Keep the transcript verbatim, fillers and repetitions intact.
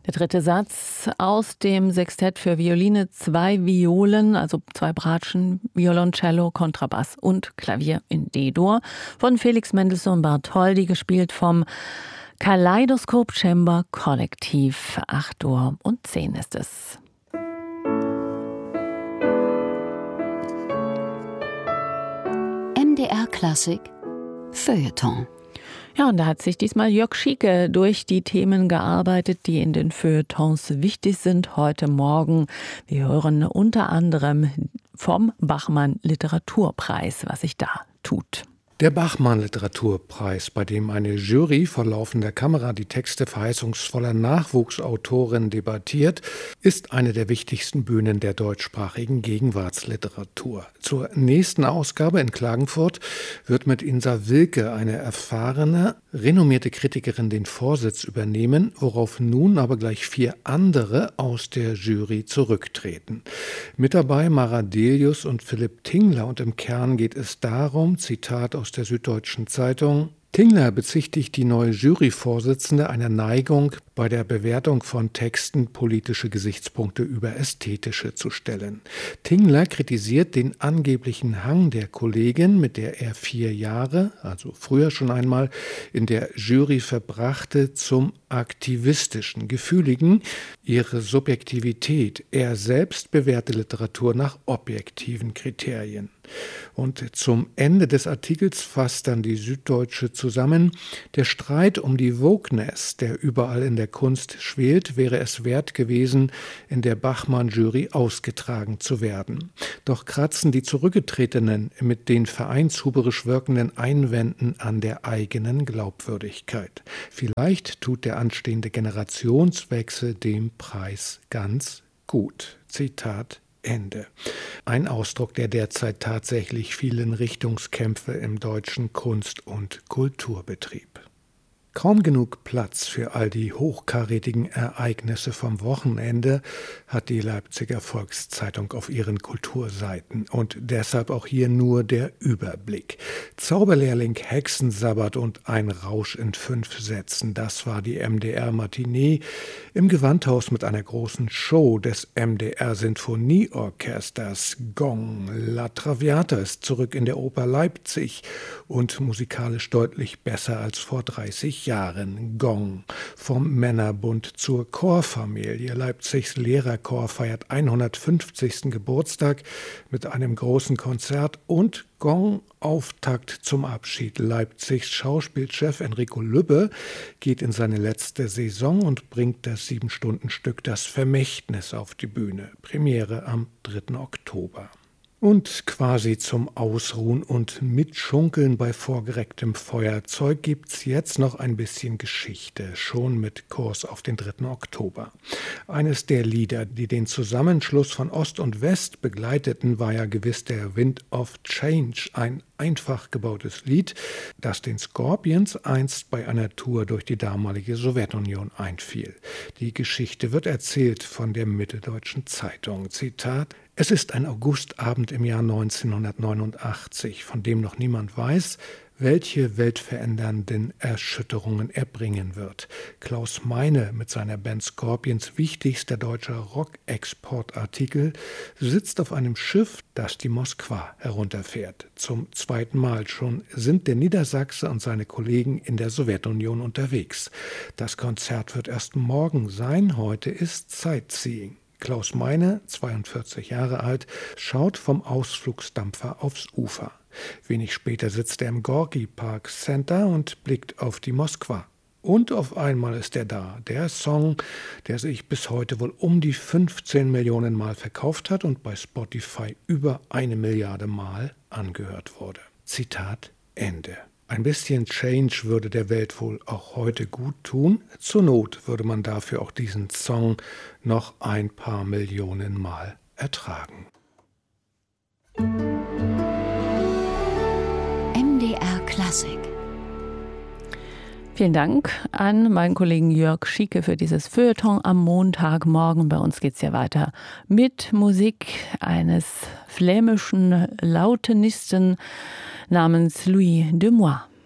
Der dritte Satz aus dem Sextett für Violine, zwei Violen, also zwei Bratschen, Violoncello, Kontrabass und Klavier in D-Dur von Felix Mendelssohn Bartholdy, gespielt vom Kaleidoskop Chamber Kollektiv. acht Uhr und zehn ist es. M D R Klassik Feuilleton. Ja, und da hat sich diesmal Jörg Schieke durch die Themen gearbeitet, die in den Feuilletons wichtig sind heute Morgen. Wir hören unter anderem vom Bachmann Literaturpreis, was sich da tut. Der Bachmann-Literaturpreis, bei dem eine Jury vor laufender Kamera die Texte verheißungsvoller Nachwuchsautoren debattiert, ist eine der wichtigsten Bühnen der deutschsprachigen Gegenwartsliteratur. Zur nächsten Ausgabe in Klagenfurt wird mit Insa Wilke, eine erfahrene, renommierte Kritikerin, den Vorsitz übernehmen, worauf nun aber gleich vier andere aus der Jury zurücktreten. Mit dabei Mara Delius und Philipp Tingler, und im Kern geht es darum, Zitat aus der Süddeutschen Zeitung: Tingler bezichtigt die neue Juryvorsitzende einer Neigung, bei der Bewertung von Texten politische Gesichtspunkte über ästhetische zu stellen. Tingler kritisiert den angeblichen Hang der Kollegin, mit der er vier Jahre, also früher schon einmal, in der Jury verbrachte, zum aktivistischen, gefühligen, ihre Subjektivität. Er selbst bewährte Literatur nach objektiven Kriterien. Und zum Ende des Artikels fasst dann die Süddeutsche zusammen: Der Streit um die Wokeness, der überall in der Kunst schwelt, wäre es wert gewesen, in der Bachmann-Jury ausgetragen zu werden. Doch kratzen die Zurückgetretenen mit den vereinshuberisch wirkenden Einwänden an der eigenen Glaubwürdigkeit. Vielleicht tut der anstehende Generationswechsel dem Preis ganz gut. Zitat Ende. Ein Ausdruck der derzeit tatsächlich vielen Richtungskämpfe im deutschen Kunst- und Kulturbetrieb. Kaum genug Platz für all die hochkarätigen Ereignisse vom Wochenende hat die Leipziger Volkszeitung auf ihren Kulturseiten, und deshalb auch hier nur der Überblick. Zauberlehrling, Hexensabbat und ein Rausch in fünf Sätzen, das war die M D R-Matinee im Gewandhaus mit einer großen Show des M D R-Sinfonieorchesters. Gong, La Traviata ist zurück in der Oper Leipzig und musikalisch deutlich besser als vor dreißig Jahren. Gong, vom Männerbund zur Chorfamilie. Leipzigs Lehrerchor feiert hundertfünfzigsten Geburtstag mit einem großen Konzert, und Gong, Auftakt zum Abschied. Leipzigs Schauspielchef Enrico Lübbe geht in seine letzte Saison und bringt das Sieben-Stunden-Stück Das Vermächtnis auf die Bühne. Premiere am dritten Oktober. Und quasi zum Ausruhen und Mitschunkeln bei vorgerecktem Feuerzeug gibt's jetzt noch ein bisschen Geschichte, schon mit Kurs auf den dritten Oktober. Eines der Lieder, die den Zusammenschluss von Ost und West begleiteten, war ja gewiss der Wind of Change, ein einfach gebautes Lied, das den Scorpions einst bei einer Tour durch die damalige Sowjetunion einfiel. Die Geschichte wird erzählt von der Mitteldeutschen Zeitung. Zitat: Es ist ein Augustabend im Jahr neunzehnhundertneunundachtzig, von dem noch niemand weiß, welche weltverändernden Erschütterungen er bringen wird. Klaus Meine mit seiner Band Scorpions wichtigster deutscher Rock-Exportartikel sitzt auf einem Schiff, das die Moskwa herunterfährt. Zum zweiten Mal schon sind der Niedersachse und seine Kollegen in der Sowjetunion unterwegs. Das Konzert wird erst morgen sein, heute ist Sightseeing. Klaus Meine, zweiundvierzig Jahre alt, schaut vom Ausflugsdampfer aufs Ufer. Wenig später sitzt er im Gorki Park Center und blickt auf die Moskwa. Und auf einmal ist er da, der Song, der sich bis heute wohl um die fünfzehn Millionen Mal verkauft hat und bei Spotify über eine Milliarde Mal angehört wurde. Zitat Ende. Ein bisschen Change würde der Welt wohl auch heute gut tun. Zur Not würde man dafür auch diesen Song noch ein paar Millionen Mal ertragen. M D R Klassik. Vielen Dank an meinen Kollegen Jörg Schieke für dieses Feuilleton am Montagmorgen. Bei uns geht es ja weiter mit Musik eines flämischen Lautenisten namens Louis de Moy.